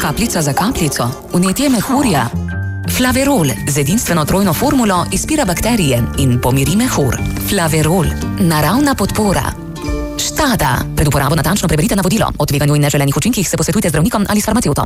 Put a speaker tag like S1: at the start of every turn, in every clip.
S1: kapljica za kapljico, vnetje mehurja. Flaverol z edinstveno trojno formulo izpira bakterije in pomiri mehur. Flaverol, naravna podpora. Štada. Pred uporabo natančno preberite navodilo. O tveganju in neželenih učinkih se posvetujte z zdravnikom ali s farmacevtom.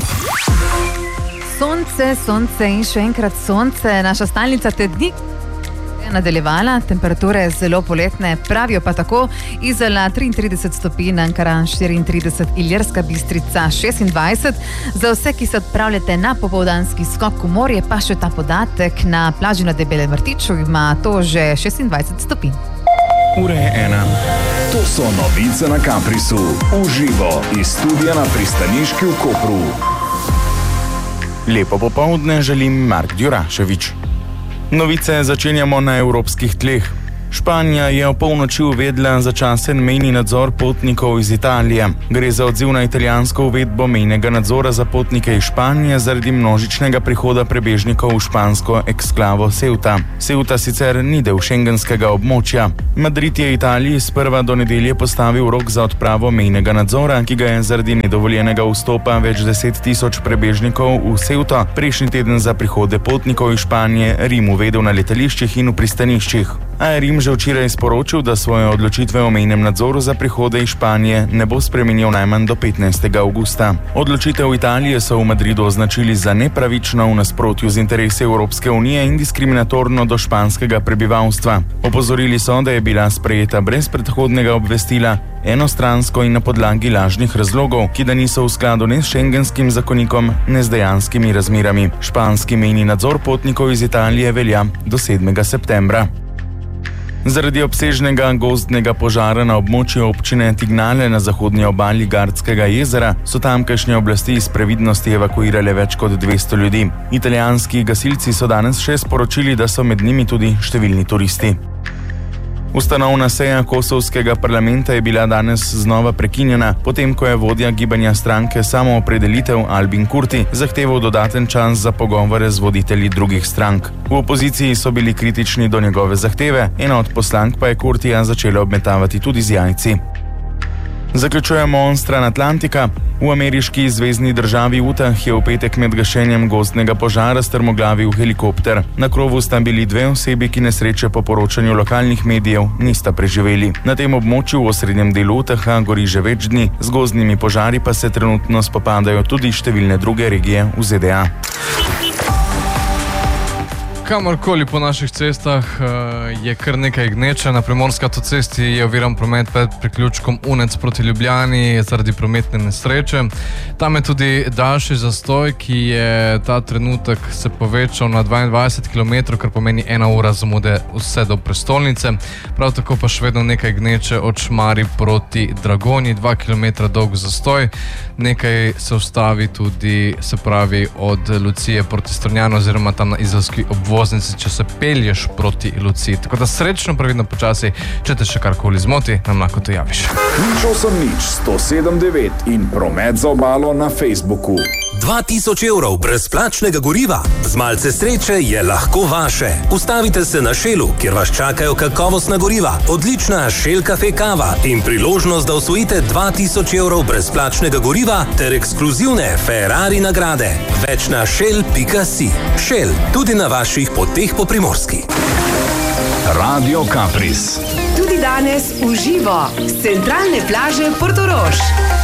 S2: Sonce in še enkrat sonce. Naša stalnica tednik nadaljevala, temperature zelo poletne, pravijo pa tako: Izola 33 stopinj, Ankaran 34, Ilirska Bistrica 26. Za vse, ki se odpravljate na popoldanski skok v morje, pa še ta podatek: na plaži na Debelem Rtiču ima to že 26 stopinj.
S3: Ura je 1. To so novice na Caprisu. Uživo iz studia na pristaniški v Kopru.
S4: Lepo popoldne želim Mark Djurašević. Novice začenjamo na evropskih tleh. Španija je o polnoči uvedla začasen mejni nadzor potnikov iz Italije. Gre za odziv na italijansko uvedbo mejnega nadzora za potnike iz Španije zaradi množičnega prihoda prebežnikov v špansko eksklavo Ceuta. Ceuta sicer ni del šengenskega območja. Madrid je Italiji sprva do nedelje postavil rok za odpravo mejnega nadzora, ki ga je zaradi nedovoljenega vstopa več 10.000 prebežnikov v Ceuto prejšnji teden za prihode potnikov iz Španije Rim uvedel na letališčih in v pristaniščih. A je Rim že včeraj sporočil, da svoje odločitve o mejnem nadzoru za prihode iz Španije ne bo spremenil najmanj do 15. avgusta. Odločitev Italije so v Madridu označili za nepravično, v nasprotju z interesi Evropske unije in diskriminatorno do španskega prebivalstva. Opozorili so, da je bila sprejeta brez predhodnega obvestila, enostransko in na podlagi lažnih razlogov, ki da niso v skladu ne s šengenskim zakonikom, ne z dejanskimi razmerami. Španski mejni nadzor potnikov iz Italije velja do 7. septembra. Zaradi obsežnega gozdnega požara na območju občine Tignale na zahodnji obali Gardskega jezera so tamkajšnje oblasti iz previdnosti evakuirale več kot 200 ljudi. Italijanski gasilci so danes še sporočili, da so med njimi tudi številni turisti. Ustanovna seja kosovskega parlamenta je bila danes znova prekinjena, potem ko je vodja gibanja stranke Samoopredelitev Albin Kurti zahteval dodaten čas za pogovore z voditelji drugih strank. V opoziciji so bili kritični do njegove zahteve, ena od poslank pa je Kurtija začela obmetavati tudi z jajci. Zaključujemo onstran Atlantika. V ameriški zvezni državi Utah je v petek med gašenjem gozdnega požara strmoglavil helikopter. Na krovu sta bili 2 osebi, ki nesreče po poročanju lokalnih medijev nista preživeli. Na tem območju v osrednjem delu Utaha gori že več dni, z gozdnimi požari pa se trenutno spopadajo tudi številne druge regije v ZDA.
S5: Kamorkoli po naših cestah je kar nekaj gneče. Na Primorski avtocesti je oviran promet pred priključkom Unec proti Ljubljani zaradi prometne nesreče. Tam je tudi daljši zastoj, ki je ta trenutek se povečal na 22 km, kar pomeni 1 ura zamude vse do prestolnice. Prav tako pa še vedno nekaj gneče od Šmarij proti Dragonji, 2 km dolg zastoj. Nekaj se ustavi tudi, se pravi, od Lucije proti Strunjanu oziroma tam na izolski obvoznici, če se pelješ proti Luciji. Tako da srečno, pravidno, počasi, če te še karkoli zmoti, nam lahko to javiš.
S3: Nič 107.9 in promet za obalo na Facebooku.
S6: 2000 evrov brezplačnega goriva. Z malce sreče je lahko vaše. Ustavite se na Shellu, kjer vas čakajo kakovostna goriva, odlična Shell Cafe kava in priložnost, da osvojite 2000 evrov brezplačnega goriva ter ekskluzivne Ferrari nagrade. Več na shell.si. Shell, tudi na vaših poteh po Primorski.
S3: Radio Capris.
S7: Tudi danes uživo z centralne plaže Portorož.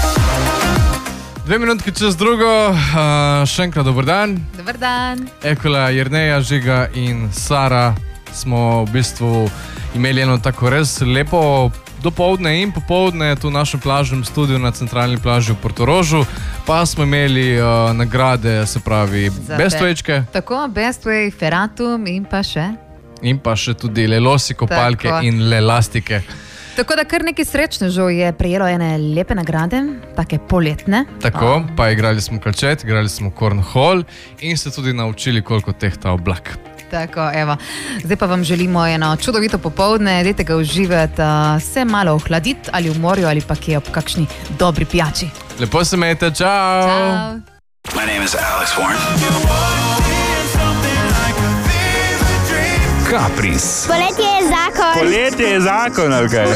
S5: 2 minutki čez drugo, še enkrat dober dan.
S2: Dober dan.
S5: Ekola, Jerneja, Žiga in Sara smo v bistvu imeli eno tako res lepo dopoldne in popoldne tu v našem plažnem studiu na centralni plaži v Portorožu, pa smo imeli nagrade, se pravi Bestwayčke.
S2: Tako, Bestway, Ferratum in pa še?
S5: In pa še tudi Lelosi, kopalke tako. In Lelastike.
S2: Tako da kar nekaj srečnežev je prejelo ene lepe nagrade, take poletne.
S5: Tako, pa igrali smo kalčet, igrali smo cornhole in se tudi naučili, koliko tehta oblak.
S2: Tako, evo. Zdaj pa vam želimo eno čudovito popoldne, dajte ga uživati, se malo ohladiti ali v morju ali pa kje ob kakšni dobri pijači.
S5: Lepo se imejte, čau!
S2: Čau!
S8: My name is Alex Warren.
S3: Capris.
S9: Poletje je zakon.
S10: Poletje je zakon, ali kaj?